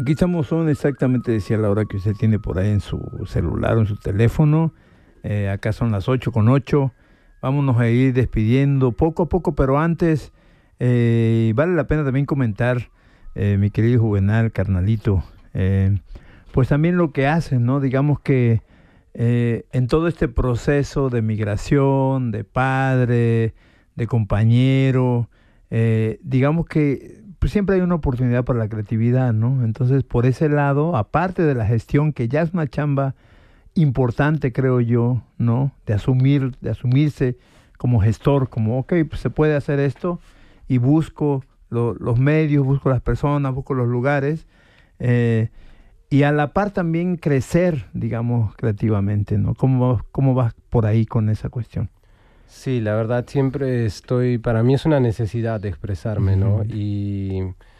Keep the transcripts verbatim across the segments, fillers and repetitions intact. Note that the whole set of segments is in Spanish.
Aquí estamos, son exactamente, decía la hora que usted tiene por ahí en su celular o en su teléfono. Eh, acá son las ocho con ocho. Vámonos a ir despidiendo poco a poco, pero antes eh, vale la pena también comentar, eh, mi querido Juvenal, carnalito, eh, pues también lo que hacen, ¿no? Digamos que eh, en todo este proceso de migración, de padre, de compañero, eh, digamos que pues siempre hay una oportunidad para la creatividad, ¿no? Entonces, por ese lado, aparte de la gestión, que ya es una chamba importante, creo yo, ¿no? De asumir, de asumirse como gestor, como, ok, pues se puede hacer esto, y busco lo, los medios, busco las personas, busco los lugares, eh, y a la par también crecer, digamos, creativamente, ¿no? ¿Cómo, cómo vas por ahí con esa cuestión? Sí, la verdad siempre estoy, para mí es una necesidad de expresarme, ¿no? Uh-huh. Y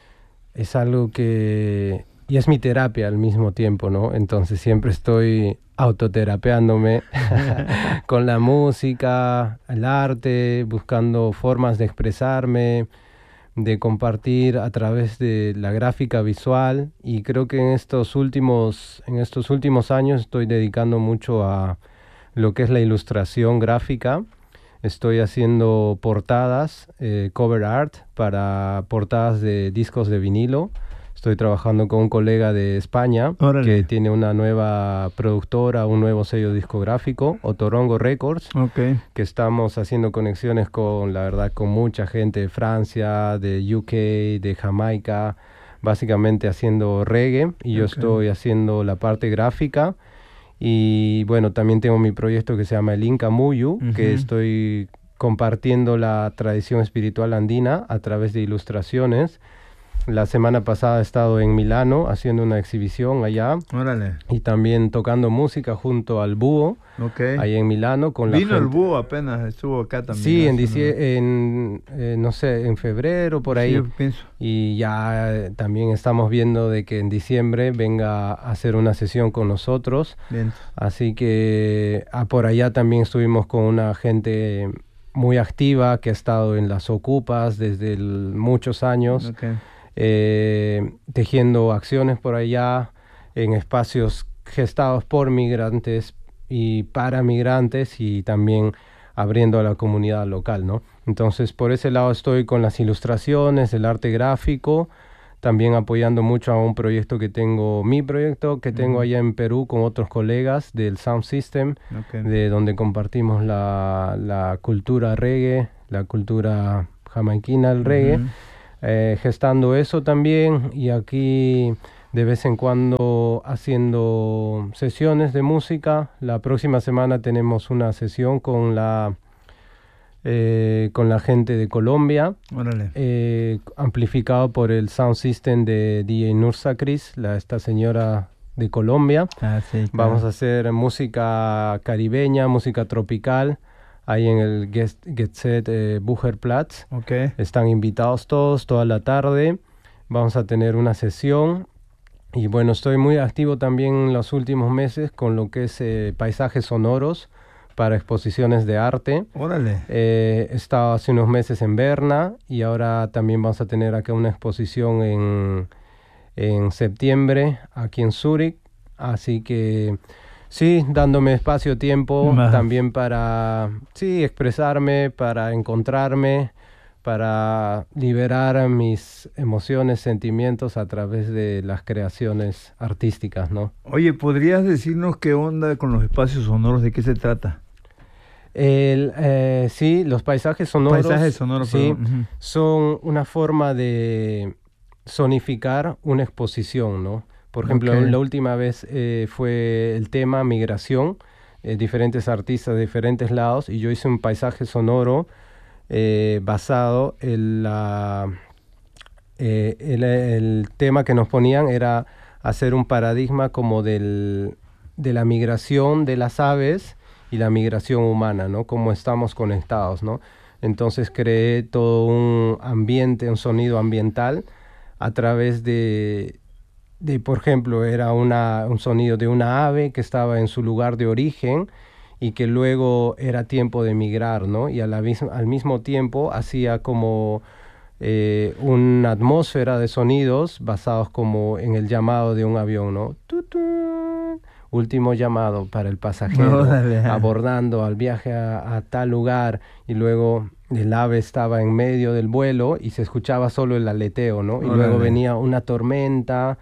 es algo que, y es mi terapia al mismo tiempo, ¿no? Entonces siempre estoy autoterapeándome con la música, el arte, buscando formas de expresarme, de compartir a través de la gráfica visual, y creo que en estos últimos, en estos últimos años estoy dedicando mucho a lo que es la ilustración gráfica. Estoy haciendo portadas, eh, cover art, para portadas de discos de vinilo. Estoy trabajando con un colega de España. Órale. Que tiene una nueva productora, un nuevo sello discográfico, Otorongo Records, okay. Que estamos haciendo conexiones con, la verdad, con mucha gente de Francia, de U K, de Jamaica, básicamente haciendo reggae, y yo okay. estoy haciendo la parte gráfica. Y bueno, también tengo mi proyecto que se llama el Inca Muyu, uh-huh. que estoy compartiendo la tradición espiritual andina a través de ilustraciones. La semana pasada he estado en Milano haciendo una exhibición allá. Órale. Y también tocando música junto al Búho, okay. ahí en Milano. Con Vino la el gente. Búho apenas, estuvo acá también. Sí, en, dicie- en eh, no sé, en febrero, por ahí. Sí, yo pienso. Y ya eh, también estamos viendo de que en diciembre venga a hacer una sesión con nosotros. Bien. Así que ah, por allá también estuvimos con una gente muy activa que ha estado en las Ocupas desde el, muchos años. Okay. Eh, tejiendo acciones por allá en espacios gestados por migrantes y para migrantes, y también abriendo a la comunidad local, ¿no? Entonces, por ese lado estoy con las ilustraciones, el arte gráfico, también apoyando mucho a un proyecto que tengo, mi proyecto que tengo uh-huh. allá en Perú con otros colegas del Sound System, okay. de donde compartimos la, la cultura reggae, la cultura jamaiquina, el reggae. Uh-huh. Eh, gestando eso también, y aquí de vez en cuando haciendo sesiones de música. La próxima semana tenemos una sesión con la eh, con la gente de Colombia, eh, amplificado por el Sound System de D J Nursa Cris, la, esta señora de Colombia. Ah, sí, claro. Vamos a hacer música caribeña, música tropical, ahí en el Get, Get Set eh, Bucherplatz. Okay. Están invitados todos, toda la tarde. Vamos a tener una sesión. Y bueno, estoy muy activo también en los últimos meses con lo que es eh, paisajes sonoros para exposiciones de arte. Órale. Eh, he estado hace unos meses en Berna, y ahora también vamos a tener acá una exposición en, en septiembre aquí en Zúrich. Así que sí, dándome espacio, tiempo, Ajá. también para, sí, expresarme, para encontrarme, para liberar mis emociones, sentimientos a través de las creaciones artísticas, ¿no? Oye, ¿podrías decirnos qué onda con los espacios sonoros? ¿De qué se trata? El, eh, sí, los paisajes sonoros, paisajes sonoros sí, uh-huh. son una forma de sonificar una exposición, ¿no? Por ejemplo, okay. la última vez eh, fue el tema migración, eh, diferentes artistas de diferentes lados, y yo hice un paisaje sonoro eh, basado en la... Eh, el, el tema que nos ponían era hacer un paradigma como del, de la migración de las aves y la migración humana, ¿no? Cómo estamos conectados, ¿no? Entonces creé todo un ambiente, un sonido ambiental a través de... De, por ejemplo, era una, un sonido de una ave que estaba en su lugar de origen y que luego era tiempo de migrar, ¿no? Y a la, al mismo tiempo hacía como eh, una atmósfera de sonidos basados como en el llamado de un avión, ¿no? Tutún, último llamado para el pasajero, Órale. abordando al viaje a, a tal lugar, y luego el ave estaba en medio del vuelo y se escuchaba solo el aleteo, ¿no? Y Órale. luego venía una tormenta,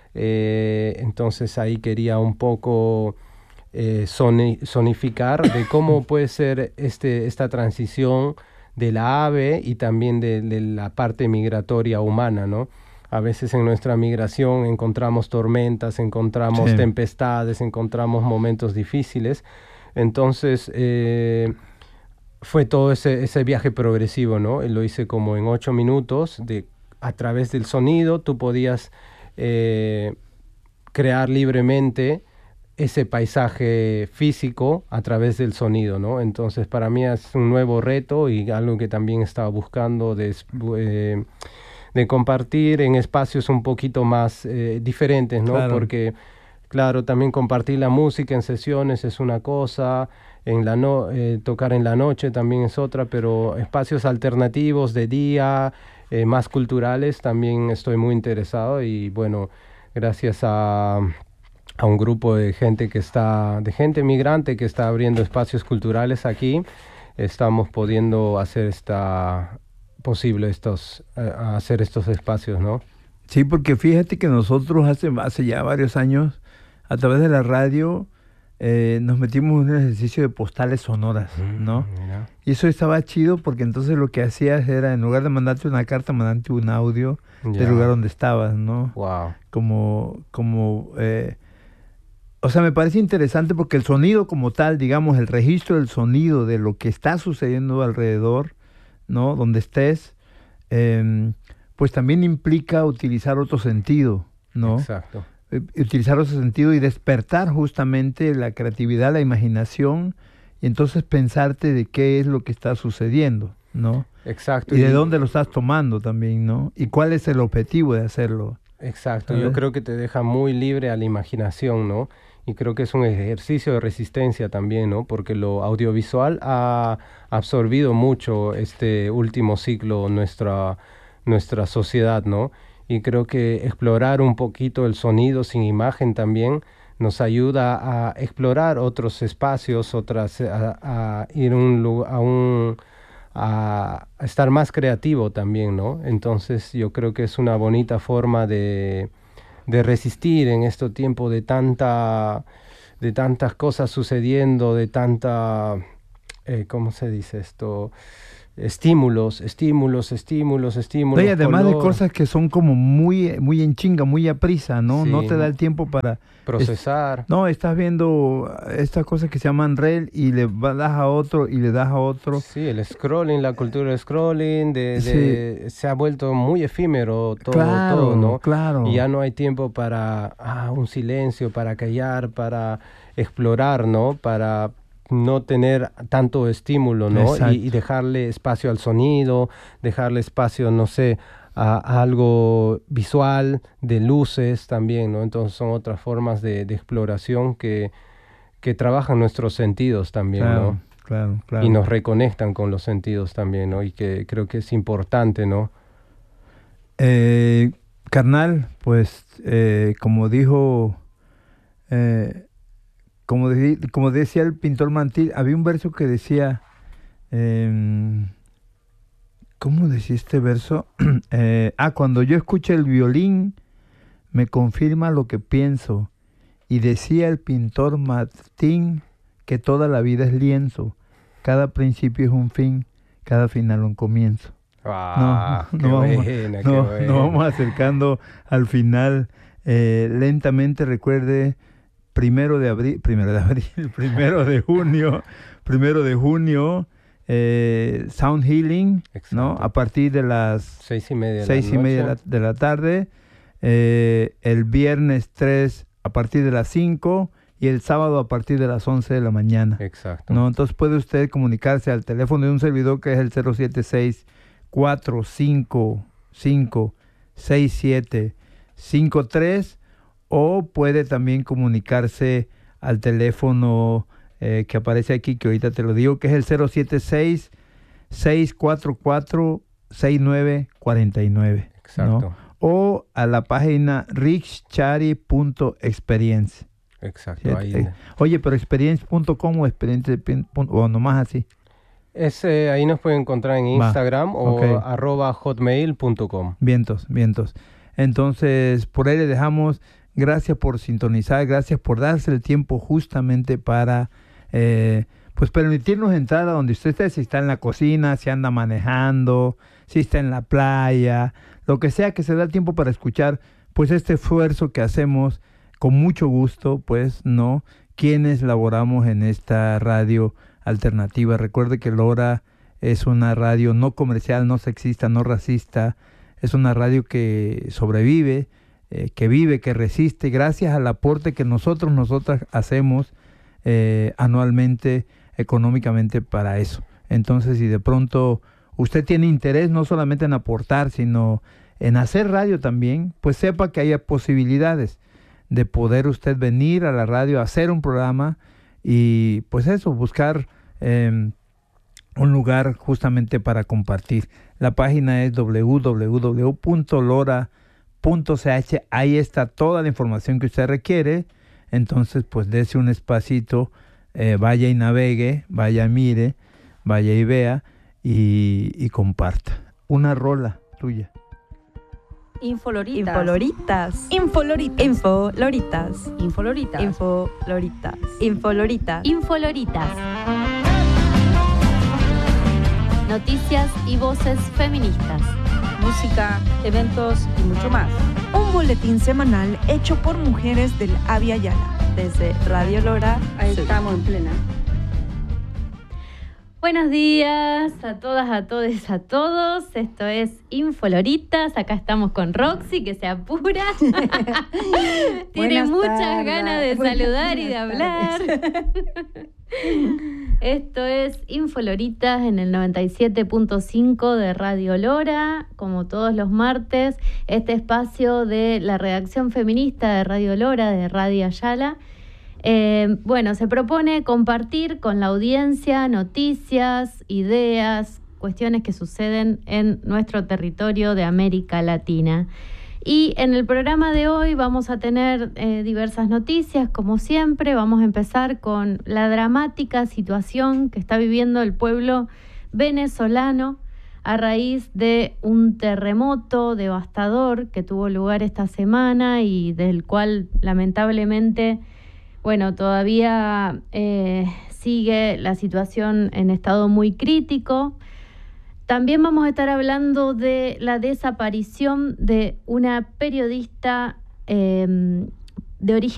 eh, entonces ahí quería un poco eh, soni- sonificar de cómo puede ser este, esta transición de la ave y también de, de la parte migratoria humana, ¿no? A veces en nuestra migración encontramos tormentas, encontramos Sí. tempestades, encontramos momentos difíciles. Entonces, eh, fue todo ese, ese viaje progresivo, ¿no? Lo hice como en ocho minutos, de, a través del sonido tú podías eh, crear libremente ese paisaje físico a través del sonido, ¿no? Entonces para mí es un nuevo reto y algo que también estaba buscando de, eh, de compartir en espacios un poquito más eh, diferentes, ¿no? Claro. Porque, claro, también compartir la música en sesiones es una cosa, en la no, eh, tocar en la noche también es otra, pero espacios alternativos de día, eh, más culturales, también estoy muy interesado y bueno, gracias a, a un grupo de gente que está, de gente migrante que está abriendo espacios culturales aquí, estamos pudiendo hacer esta posible estos eh, hacer estos espacios, ¿no? Sí, porque fíjate que nosotros hace, hace ya varios años, a través de la radio, eh, nos metimos en un ejercicio de postales sonoras, ¿no? Mm, mira. Y eso estaba chido porque entonces lo que hacías era, en lugar de mandarte una carta, mandarte un audio Ya. del lugar donde estabas, ¿no? Wow. Como, como, eh, o sea, me parece interesante porque el sonido como tal, digamos, el registro del sonido de lo que está sucediendo alrededor, ¿no? Donde estés, eh, pues también implica utilizar otro sentido, ¿no? Exacto. Eh, utilizar otro sentido y despertar justamente la creatividad, la imaginación, y entonces pensarte de qué es lo que está sucediendo, ¿no? Exacto. Y de dónde lo estás tomando también, ¿no? Y cuál es el objetivo de hacerlo. Exacto, ¿Sabes? yo creo que te deja muy libre a la imaginación, ¿no? Y creo que es un ejercicio de resistencia también, ¿no? Porque lo audiovisual ha absorbido mucho este último siglo nuestra, nuestra sociedad, ¿no? Y creo que explorar un poquito el sonido sin imagen también nos ayuda a explorar otros espacios, otras, a, a ir un, lu- a un... a estar más creativo también, ¿no? Entonces yo creo que es una bonita forma de, de resistir en este tiempo de tanta, de tantas cosas sucediendo, de tanta, eh, ¿cómo se dice esto? Estímulos, estímulos, estímulos, No, estímulos. y además de color, cosas que son como muy, muy en chinga, muy a prisa, ¿no? Sí. No te da el tiempo para... procesar. No, estás viendo estas cosas que se llaman reel y le va- das a otro y le das a otro. Sí, el scrolling, la cultura del scrolling, de, Sí. de- se ha vuelto muy efímero todo, Claro, todo, ¿no? claro. Y ya no hay tiempo para ah, un silencio, para callar, para explorar, ¿no? Para no tener tanto estímulo, ¿no? Exacto. Y, y dejarle espacio al sonido, dejarle espacio, no sé, a, a algo visual, de luces también, ¿no? Entonces son otras formas de, de exploración que, que trabajan nuestros sentidos también, Claro, ¿no? claro, claro. Y nos reconectan con los sentidos también, ¿no? Y que creo que es importante, ¿no? Eh, carnal, pues eh, como dijo, eh, como, de- como decía el pintor Mantil, había un verso que decía, em, ¿cómo decía este verso? Eh, ah, cuando yo escucho el violín, me confirma lo que pienso. Y decía el pintor Martín que toda la vida es lienzo, cada principio es un fin, cada final un comienzo. Ah, no, qué no, vamos, buena, qué no, buena. nos vamos acercando al final. Eh, lentamente recuerde, primero de abril, primero de abril, primero de junio, primero de junio, eh, Sound Healing, ¿no? Exacto. A partir de las Seis y media de seis la y media de la, noche. de la tarde, eh, el viernes tres a partir de las cinco y el sábado a partir de las once de la mañana. Exacto. ¿No? Entonces puede usted comunicarse al teléfono de un servidor que es el cero siete seis, cuatro cinco cinco, seis siete cinco tres o puede también comunicarse al teléfono eh, que aparece aquí, que ahorita te lo digo, que es el cero siete seis, seis cuatro cuatro, sesenta y nueve cuarenta y nueve. Exacto. ¿No? O a la página richchari punto experience. Exacto. Ahí. Eh, oye, pero experience punto com o experience o nomás así. Ese, ahí nos pueden encontrar en Instagram Va, o okay. arroba hotmail punto com. Vientos, vientos. Entonces, por ahí le dejamos. Gracias por sintonizar, gracias por darse el tiempo justamente para eh, pues permitirnos entrar a donde usted esté, si está en la cocina, si anda manejando, si está en la playa, lo que sea, que se da el tiempo para escuchar pues este esfuerzo que hacemos con mucho gusto, pues, ¿no? Quienes laboramos en esta radio alternativa. Recuerde que Lora es una radio no comercial, no sexista, no racista, es una radio que sobrevive, eh, que vive, que resiste, gracias al aporte que nosotros, nosotras hacemos eh, anualmente, económicamente para eso. Entonces, si de pronto usted tiene interés no solamente en aportar, sino en hacer radio también, pues sepa que hay posibilidades de poder usted venir a la radio, hacer un programa y pues eso, buscar eh, un lugar justamente para compartir. La página es doble u doble u doble u punto lora punto c h. Ahí está toda la información que usted requiere. Entonces, pues dése un espacito, eh, vaya y navegue, vaya, mire, vaya y vea y, y comparta. Una rola tuya. Infoloritas. Infoloritas. Infoloritas. Infoloritas. Infoloritas. Infoloritas. Infoloritas. Infoloritas. Noticias y voces feministas. Música, eventos y mucho más. Un boletín semanal hecho por mujeres del Abya Yala. Desde Radio Lora. Ahí estamos en plena. Buenos días a todas, a todos, a todos. Esto es Infoloritas. Acá estamos con Roxy, que se apura. Tiene Buenas muchas tardes. ganas de Buenas- saludar y de buenas hablar. Esto es Infoloritas en el noventa y siete punto cinco de Radio Lora, como todos los martes, este espacio de la redacción feminista de Radio Lora, de Radio Ayala. Eh, bueno, se propone compartir con la audiencia noticias, ideas, cuestiones que suceden en nuestro territorio de América Latina. Y en el programa de hoy vamos a tener eh, diversas noticias, como siempre. Vamos a empezar con la dramática situación que está viviendo el pueblo venezolano a raíz de un terremoto devastador que tuvo lugar esta semana y del cual lamentablemente, bueno, todavía eh, sigue la situación en estado muy crítico. También vamos a estar hablando de la desaparición de una periodista eh, de origen